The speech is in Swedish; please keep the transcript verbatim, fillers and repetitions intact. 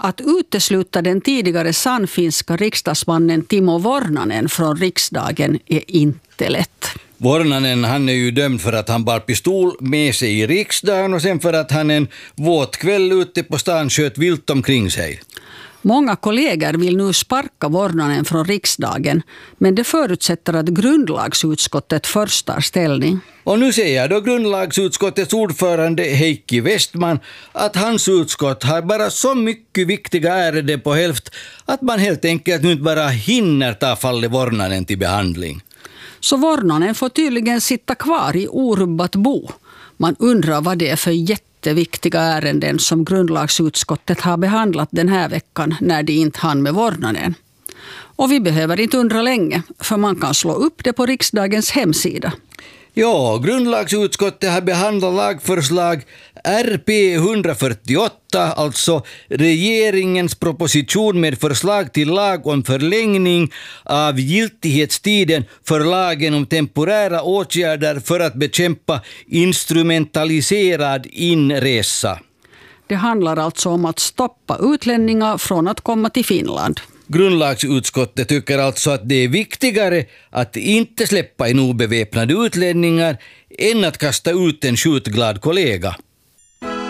Att utesluta den tidigare sannfinska riksdagsmannen Timo Vornanen från riksdagen är inte lätt. Vornanen, han är ju dömd för att han bar pistol med sig i riksdagen och sen för att han en våt kväll ute på stan sköt vilt omkring sig. Många kollegor vill nu sparka Vornanen från riksdagen, men det förutsätter att grundlagsutskottet först tar ställning. Och nu säger då grundlagsutskottets ordförande Heikki Westman att hans utskott har bara så mycket viktiga ärenden på hälft att man helt enkelt nu inte bara hinner ta fallet Vornanen till behandling. Så Vornanen får tydligen sitta kvar i orubbat bo. Man undrar vad det är för jätteviktiga ärenden som grundlagsutskottet har behandlat den här veckan när de inte hann med Vornanen. Och vi behöver inte undra länge, för man kan slå upp det på riksdagens hemsida. Ja, grundlagsutskottet har behandlat lagförslag R P ett fyrtioåtta, alltså regeringens proposition med förslag till lag om förlängning av giltighetstiden för lagen om temporära åtgärder för att bekämpa instrumentaliserad inresa. Det handlar alltså om att stoppa utlänningar från att komma till Finland. Grundlagsutskottet tycker alltså att det är viktigare att inte släppa in obeväpnade utlänningar än att kasta ut en skjutglad kollega.